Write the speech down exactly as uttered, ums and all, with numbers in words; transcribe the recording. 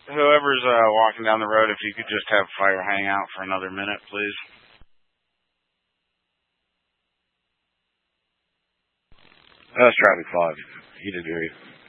Whoever's uh, walking down the road, if you could just have fire hang out for another minute, please. That's traffic five. He did hear you.